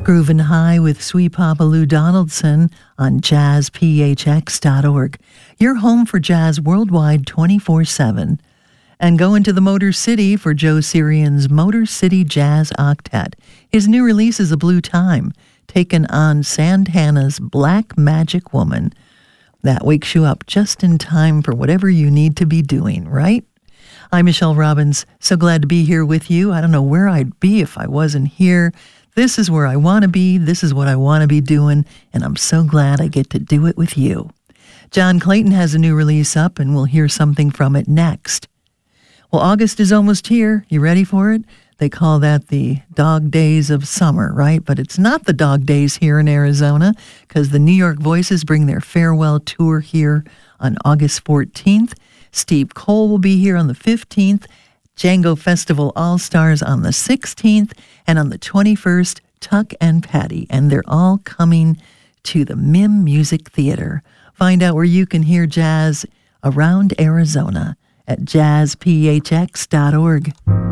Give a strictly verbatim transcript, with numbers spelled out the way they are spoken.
Groovin' High with Sweet Papa Lou Donaldson on jazz p h x dot org. Your home for jazz worldwide twenty-four seven. And go into the Motor City for Joe Sirian's Motor City Jazz Octet. His new release is A Blue Time, taken on Santana's Black Magic Woman. That wakes you up just in time for whatever you need to be doing, right? I'm Michelle Robbins, so glad to be here with you. I don't know where I'd be if I wasn't here. This is where I want to be. This is what I want to be doing, and I'm so glad I get to do it with you. John Clayton has a new release up, and we'll hear something from it next. Well, August is almost here. You ready for it? They call that the dog days of summer, right? But it's not the dog days here in Arizona, because the New York Voices bring their farewell tour here on August fourteenth. Steve Cole will be here on the fifteenth. Django Festival All-Stars on the sixteenth, and on the twenty-first, Tuck and Patty, and they're all coming to the M I M Music Theater. Find out where you can hear jazz around Arizona at jazz p h x dot org.